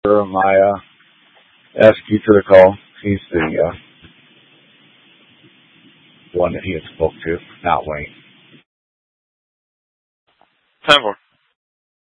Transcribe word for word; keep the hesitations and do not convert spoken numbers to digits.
I uh, asked you for the call. He's the uh, one that he had spoke to, not Wayne. Ten more.